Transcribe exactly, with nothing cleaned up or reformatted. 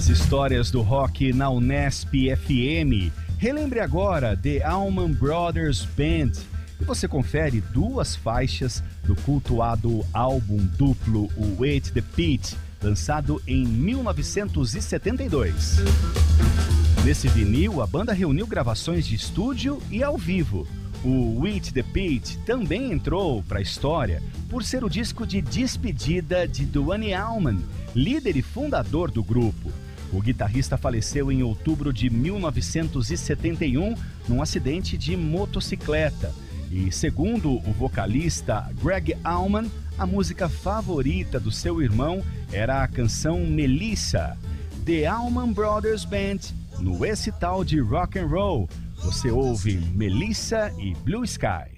As histórias do rock na Unesp F M. Relembre agora The Allman Brothers Band. E você confere duas faixas do cultuado álbum duplo o Wait the Pit, lançado em mil novecentos e setenta e dois. Nesse vinil, a banda reuniu gravações de estúdio e ao vivo. O Wait the Pit também entrou para a história por ser o disco de despedida de Duane Allman, líder e fundador do grupo. O guitarrista faleceu em outubro de mil novecentos e setenta e um num acidente de motocicleta. E, segundo o vocalista Greg Allman, a música favorita do seu irmão era a canção Melissa. The Allman Brothers Band, no Esse Tal de Rock and Roll. Você ouve Melissa e Blue Sky.